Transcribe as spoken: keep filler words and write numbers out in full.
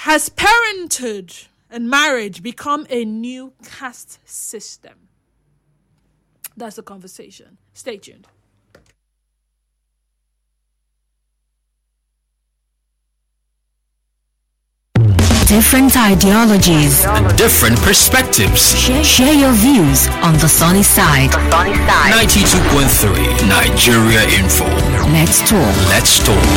Has parenthood and marriage become a new caste system? That's the conversation. Stay tuned. Different ideologies and different perspectives. Share, share your views on The Sunny Side. The Sunny Side. ninety-two point three Nigeria Info. Let's talk. Let's talk.